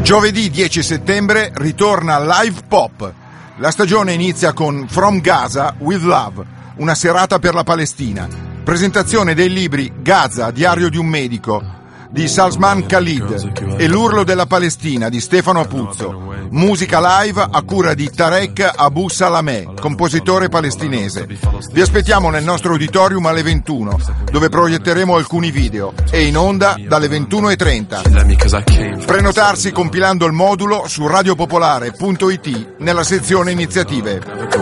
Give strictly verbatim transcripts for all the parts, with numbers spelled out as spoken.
Giovedì dieci settembre ritorna Live Pop. La stagione inizia con From Gaza with Love, una serata per la Palestina. Presentazione dei libri Gaza, diario di un medico di Salman Khalid e L'urlo della Palestina di Stefano Apuzzo. Musica live a cura di Tarek Abu Salameh, compositore palestinese. Vi aspettiamo nel nostro auditorium alle ventuno, dove proietteremo alcuni video, e in onda dalle ventuno e trenta. Prenotarsi compilando il modulo su radiopopolare punto it nella sezione iniziative.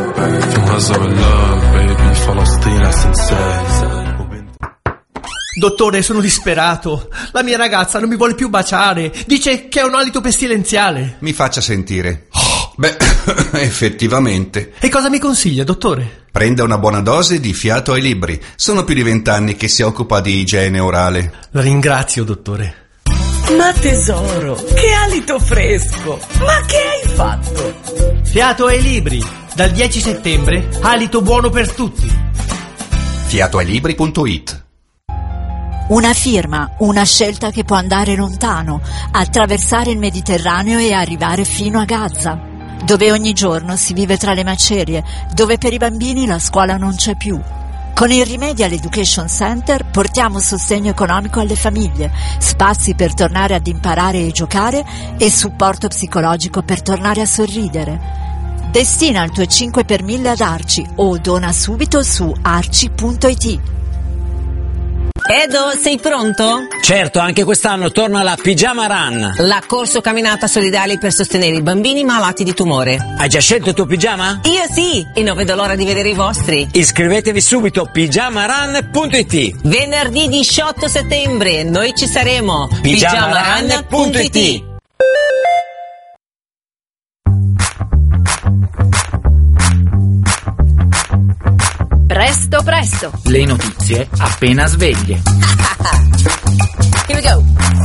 Dottore, sono disperato. La mia ragazza non mi vuole più baciare. Dice che ha un alito pestilenziale. Mi faccia sentire. Oh. Beh, effettivamente. E cosa mi consiglia, dottore? Prenda una buona dose di Fiato ai Libri. Sono più di vent'anni che si occupa di igiene orale. La ringrazio, dottore. Ma tesoro, che alito fresco. Ma che hai fatto? Fiato ai Libri. Dal dieci settembre, alito buono per tutti. fiato ai libri punto it. Una firma, una scelta che può andare lontano, attraversare il Mediterraneo e arrivare fino a Gaza, dove ogni giorno si vive tra le macerie, dove per i bambini la scuola non c'è più. Con il Remedial Education Center portiamo sostegno economico alle famiglie, spazi per tornare ad imparare e giocare e supporto psicologico per tornare a sorridere. Destina il tuo cinque per mille ad Arci o dona subito su arci punto it. Edo, sei pronto? Certo, anche quest'anno torna la Pigiama Run. La corso camminata solidale per sostenere i bambini malati di tumore. Hai già scelto il tuo pigiama? Io sì, e non vedo l'ora di vedere i vostri. Iscrivetevi subito, pigiama run punto it. Venerdì diciotto settembre, noi ci saremo. pigiama run punto it. Presto presto. Le notizie appena sveglie. Here we go.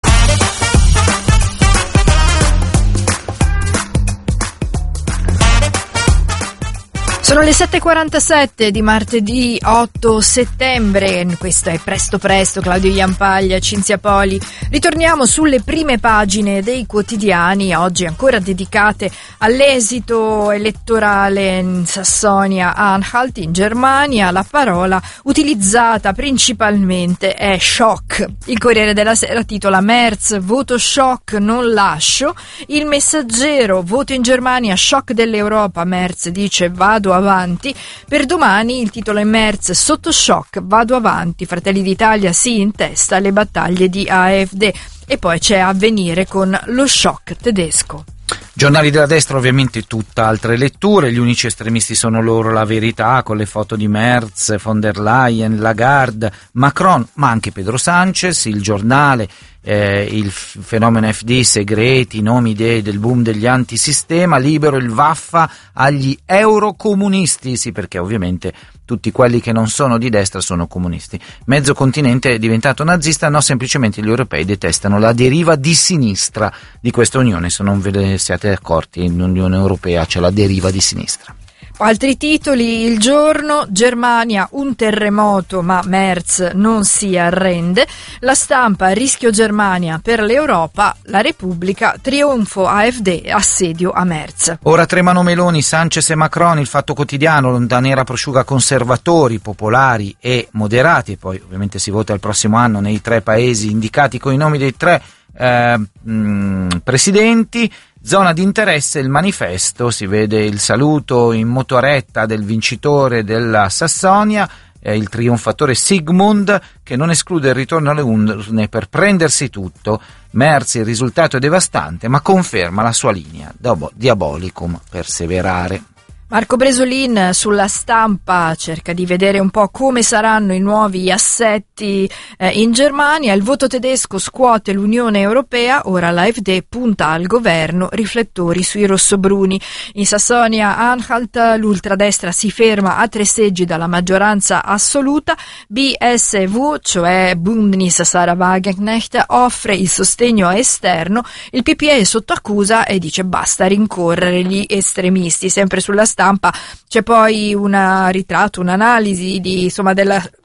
Sono le sette e quarantasette di martedì otto settembre, questo è Presto Presto, Claudio Iampaglia, Cinzia Poli. Ritorniamo sulle prime pagine dei quotidiani, oggi ancora dedicate all'esito elettorale in Sassonia-Anhalt in Germania. La parola utilizzata principalmente è shock. Il Corriere della Sera titola Merz, voto shock, non lascio. Il Messaggero, voto in Germania, shock dell'Europa, Merz dice vado avanti. Per domani il titolo è Merz, sotto shock, vado avanti. Fratelli d'Italia sì in testa alle battaglie di A F D. E poi c'è Avvenire con lo shock tedesco. Giornali della destra ovviamente tutta altre letture, gli unici estremisti sono loro, La Verità, con le foto di Merz, von der Leyen, Lagarde, Macron, ma anche Pedro Sanchez, Il Giornale, eh, il f- fenomeno F D, segreti, nomi, idee del boom degli antisistema, Libero, il vaffa agli eurocomunisti, sì perché ovviamente tutti quelli che non sono di destra sono comunisti. Mezzo continente è diventato nazista, no, semplicemente gli europei detestano la deriva di sinistra di questa Unione, se non ve ne siate accorti, in Unione Europea c'è la deriva di sinistra. Altri titoli, Il Giorno, Germania, un terremoto ma Merz non si arrende, La Stampa, rischio Germania per l'Europa, La Repubblica, trionfo A F D, assedio a Merz. Ora tremano Meloni, Sanchez e Macron, Il Fatto Quotidiano, la nera prosciuga conservatori, popolari e moderati, e poi ovviamente si vota il prossimo anno nei tre paesi indicati con i nomi dei tre eh, mh, presidenti. Zona di interesse, Il Manifesto, si vede il saluto in motoretta del vincitore della Sassonia, eh, il trionfatore Sigmund, che non esclude il ritorno alle urne per prendersi tutto. Merz, il risultato è devastante, ma conferma la sua linea, diabolicum perseverare. Marco Bresolin sulla Stampa cerca di vedere un po' come saranno i nuovi assetti eh, in Germania. Il voto tedesco scuote l'Unione Europea, ora l'A F D punta al governo, riflettori sui rossobruni. In Sassonia-Anhalt l'ultradestra si ferma a tre seggi dalla maggioranza assoluta. B S V, cioè Bündnis Sarah Wagenknecht, offre il sostegno esterno. Il P P E è sotto accusa e dice basta rincorrere gli estremisti. Sempre sulla Stampa c'è poi un ritratto, un'analisi di, insomma, della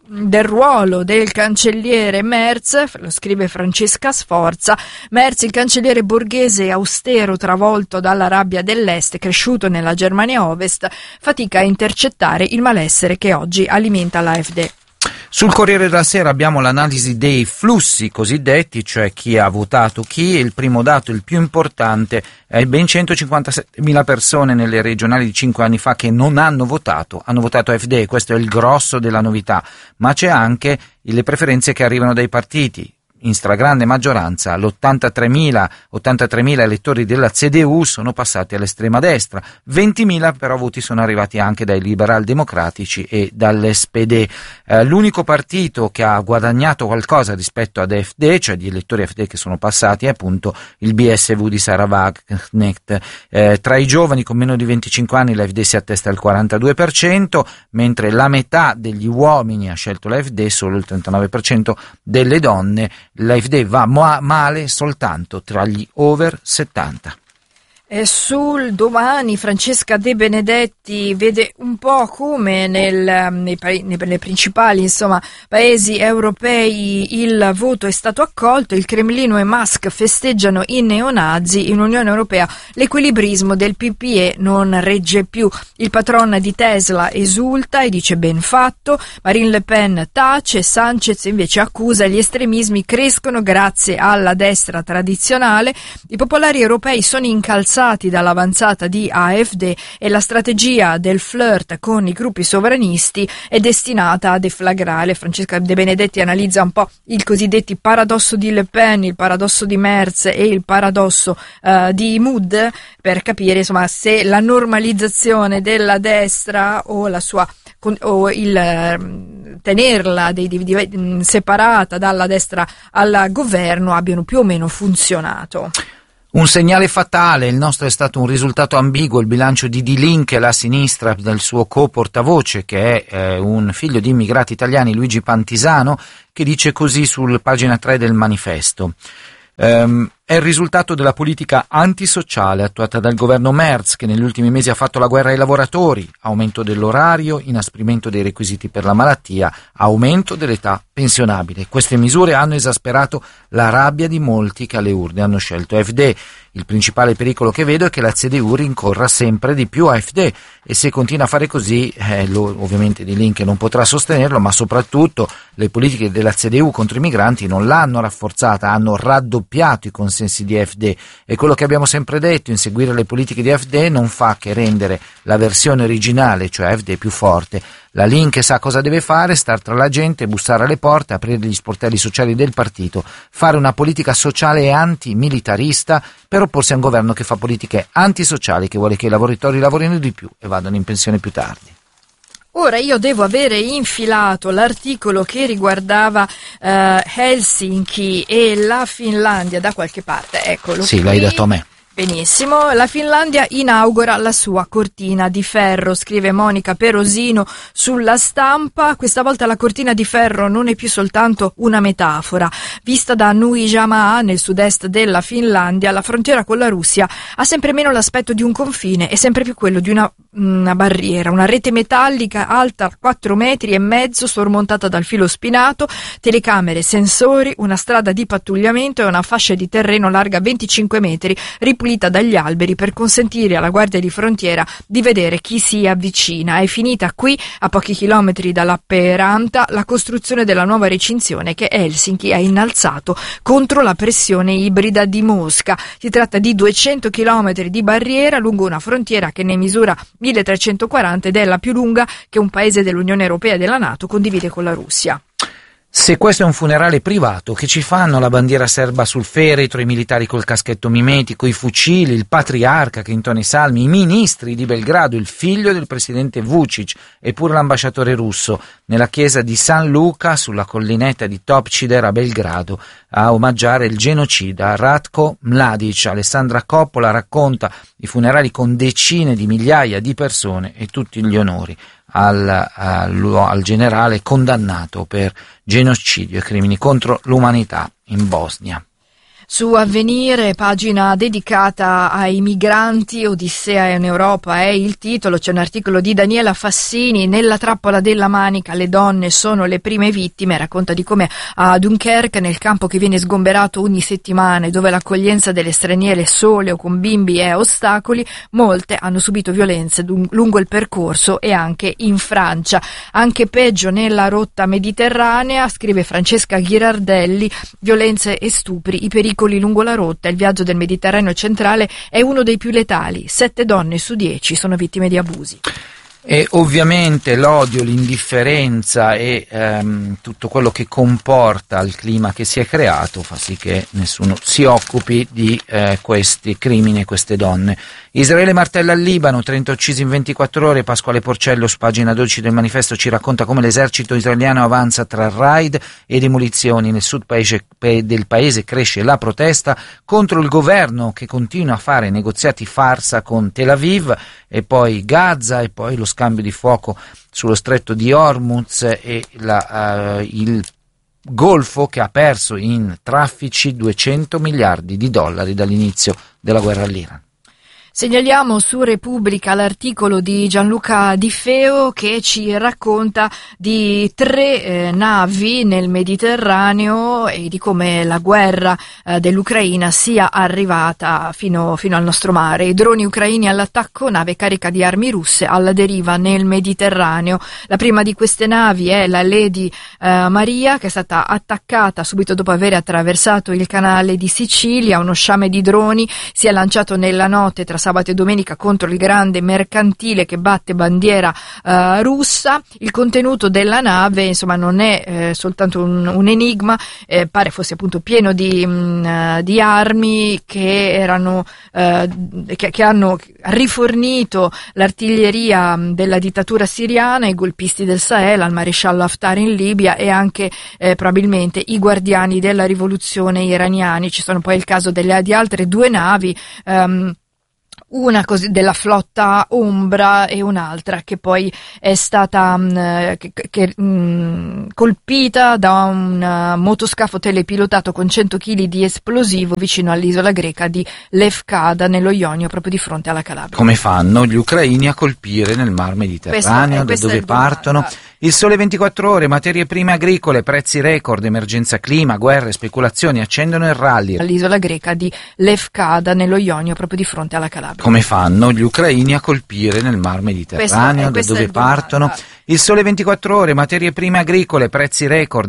del ruolo del cancelliere Merz, lo scrive Francesca Sforza. Merz, il cancelliere borghese austero travolto dalla rabbia dell'Est, cresciuto nella Germania Ovest, fatica a intercettare il malessere che oggi alimenta l'AfD. Sul Corriere della Sera abbiamo l'analisi dei flussi cosiddetti, cioè chi ha votato chi. Il primo dato, il più importante, è ben centocinquantasettemila persone nelle regionali di cinque anni fa che non hanno votato, hanno votato A F D, questo è il grosso della novità, ma c'è anche le preferenze che arrivano dai partiti. In stragrande maggioranza l'ottantatremila elettori della C D U sono passati all'estrema destra, ventimila però voti sono arrivati anche dai liberal democratici e dall'S P D. Eh, l'unico partito che ha guadagnato qualcosa rispetto ad A F D, cioè di elettori A F D che sono passati, è appunto il B S V di Sarah Wagenknecht. Eh, tra i giovani con meno di venticinque anni l'A F D si attesta al quarantadue per cento, mentre la metà degli uomini ha scelto l'A F D, solo il trentanove per cento delle donne. L'A F D va ma- male soltanto tra gli over settanta. E sul Domani Francesca De Benedetti vede un po' come nel, nei, nei principali insomma, paesi europei il voto è stato accolto, il Cremlino e Musk festeggiano i neonazi, in Unione Europea l'equilibrismo del P P E non regge più, il patron di Tesla esulta e dice ben fatto, Marine Le Pen tace, Sanchez invece accusa, gli estremismi crescono grazie alla destra tradizionale, i popolari europei sono incalzati dall'avanzata di A F D e la strategia del flirt con i gruppi sovranisti è destinata a deflagrare. Francesca De Benedetti analizza un po' il cosiddetto paradosso di Le Pen, il paradosso di Merz e il paradosso uh, di Mood, per capire insomma se la normalizzazione della destra o la sua o il tenerla dei, di, di, separata dalla destra al governo abbiano più o meno funzionato. Un segnale fatale, il nostro è stato un risultato ambiguo, il bilancio di Die Linke, la sinistra, del suo co-portavoce, che è eh, un figlio di immigrati italiani, Luigi Pantisano, che dice così sul pagina tre del manifesto. Um, è il risultato della politica antisociale attuata dal governo Merz, che negli ultimi mesi ha fatto la guerra ai lavoratori, aumento dell'orario, inasprimento dei requisiti per la malattia, aumento dell'età pensionabile. Queste misure hanno esasperato la rabbia di molti che alle urne hanno scelto A F D. Il principale pericolo che vedo è che la C D U rincorra sempre di più A F D e se continua a fare così, eh, lo, ovviamente Die Linke non potrà sostenerlo, ma soprattutto le politiche della C D U contro i migranti non l'hanno rafforzata, hanno raddoppiato i consensi di A F D e quello che abbiamo sempre detto, inseguire le politiche di A F D non fa che rendere la versione originale, cioè A F D, più forte. La Linke sa cosa deve fare, star tra la gente, bussare alle porte, aprire gli sportelli sociali del partito, fare una politica sociale e antimilitarista per opporsi a un governo che fa politiche antisociali, che vuole che i lavoratori lavorino di più e vadano in pensione più tardi. Ora io devo avere infilato l'articolo che riguardava uh, Helsinki e la Finlandia da qualche parte, eccolo. Sì, qui. l'hai dato a me. Benissimo, la Finlandia inaugura la sua cortina di ferro, scrive Monica Perosino sulla Stampa. Questa volta la cortina di ferro non è più soltanto una metafora. Vista da Nuijamaa, nel sud-est della Finlandia, la frontiera con la Russia ha sempre meno l'aspetto di un confine e sempre più quello di una, una barriera, una rete metallica alta quattro metri e mezzo sormontata dal filo spinato, telecamere, sensori, una strada di pattugliamento e una fascia di terreno larga venticinque metri, ripulita dagli alberi per consentire alla guardia di frontiera di vedere chi si avvicina. È finita qui, a pochi chilometri dalla Lappeenranta, la costruzione della nuova recinzione che Helsinki ha innalzato contro la pressione ibrida di Mosca. Si tratta di duecento chilometri di barriera lungo una frontiera che ne misura milletrecentoquaranta ed è la più lunga che un paese dell'Unione Europea e della NATO condivide con la Russia. Se questo è un funerale privato, che ci fanno la bandiera serba sul feretro, i militari col caschetto mimetico, i fucili, il patriarca che intona i salmi, i ministri di Belgrado, il figlio del presidente Vučić e pure l'ambasciatore russo nella chiesa di San Luca sulla collinetta di Topčider a Belgrado a omaggiare il genocida Ratko Mladić. Alessandra Coppola racconta i funerali con decine di migliaia di persone e tutti gli onori Al, al, al generale condannato per genocidio e crimini contro l'umanità in Bosnia. Su Avvenire, pagina dedicata ai migranti, Odissea in Europa è il titolo. C'è un articolo di Daniela Fassini, nella trappola della Manica le donne sono le prime vittime, racconta di come a Dunkerque, nel campo che viene sgomberato ogni settimana e dove l'accoglienza delle straniere sole o con bimbi è a ostacoli, molte hanno subito violenze lungo il percorso e anche in Francia. Anche peggio nella rotta mediterranea, scrive Francesca Ghirardelli, violenze e stupri, i pericoli lungo la rotta. Il viaggio del Mediterraneo centrale è uno dei più letali, sette donne su dieci sono vittime di abusi. E ovviamente l'odio, l'indifferenza e ehm, tutto quello che comporta il clima che si è creato fa sì che nessuno si occupi di eh, questi crimini e queste donne. Israele martella il Libano, trenta uccisi in ventiquattro ore. Pasquale Porcello su pagina dodici del Manifesto ci racconta come l'esercito israeliano avanza tra raid e demolizioni. Nel sud paese, del paese cresce la protesta contro il governo che continua a fare negoziati farsa con Tel Aviv, e poi Gaza, e poi lo scambio di fuoco sullo stretto di Hormuz e la, uh, il Golfo che ha perso in traffici duecento miliardi di dollari dall'inizio della guerra all'Iran. Segnaliamo su Repubblica l'articolo di Gianluca Di Feo che ci racconta di tre eh, navi nel Mediterraneo e di come la guerra eh, dell'Ucraina sia arrivata fino, fino al nostro mare. I droni ucraini all'attacco, nave carica di armi russe alla deriva nel Mediterraneo. La prima di queste navi è la Lady eh, Maria, che è stata attaccata subito dopo aver attraversato il canale di Sicilia. Uno sciame di droni si è lanciato nella notte tra sabato e domenica contro il grande mercantile che batte bandiera uh, russa. Il contenuto della nave, insomma, non è eh, soltanto un, un enigma, eh, pare fosse appunto pieno di, mh, di armi che erano uh, che, che hanno rifornito l'artiglieria della dittatura siriana, i golpisti del Sahel, al maresciallo Haftar in Libia e anche eh, probabilmente i guardiani della rivoluzione iraniani. Ci sono poi il caso delle, di altre due navi, um, una così della flotta Ombra e un'altra che poi è stata mh, che, che, mh, colpita da un uh, motoscafo telepilotato con cento chili di esplosivo vicino all'isola greca di Lefkada nello Ionio, proprio di fronte alla Calabria. Come fanno gli ucraini a colpire nel mar Mediterraneo, questo, da dove partono? Domanda. Il Sole ventiquattro ore, materie prime agricole, prezzi record, emergenza clima, guerre, speculazioni accendono il rally. All'isola greca di Lefkada nello Ionio, proprio di fronte alla Calabria. Come fanno gli ucraini a colpire nel mar Mediterraneo, questo, da dove partono? Il Sole ventiquattro ore, materie prime agricole, prezzi record.